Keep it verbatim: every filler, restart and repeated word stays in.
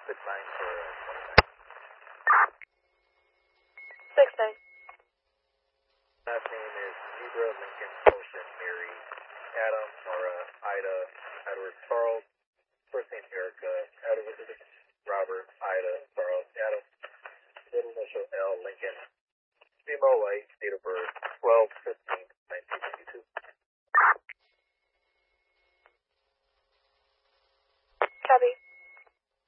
six nine for Six nine. last name is Zebra, Lincoln, Ocean, Mary, Adam, Nora, Ida, Edward, Charles. First name Erica, Edward, Robert, Ida, Charles, Adam. Middle initial L, Lincoln. Female white,